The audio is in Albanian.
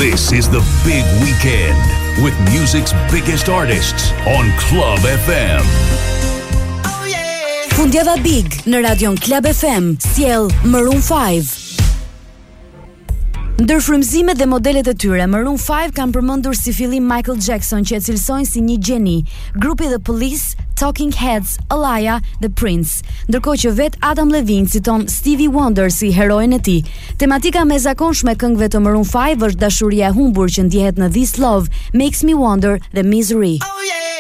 This is the big weekend with music's biggest artists on Club FM. Fundjava Big në Radion Club FM sjell Maroon 5. Ndër frymëzimet dhe modelet e tyre, Maroon 5 kanë përmendur si fillim Michael Jackson që e cilësojnë si një gjeni, grupi The Police, Talking Heads, Alaya dhe Prince, ndërkohë që vet Adam Levine citon Stevie Wonder si heroin e tij. Tematika më e zakonshme e këngëve të Maroon 5 është dashuria e humbur që ndjehet në This Love Makes Me Wonder dhe Misery. Oh yeah.